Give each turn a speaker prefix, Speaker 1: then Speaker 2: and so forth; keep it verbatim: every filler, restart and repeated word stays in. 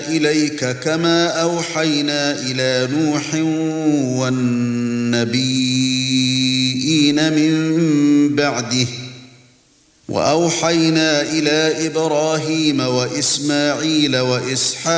Speaker 1: إليك كما أوحينا إلى نوح والنبيين من بعده وأوحينا إلى إبراهيم وإسماعيل وإسحاق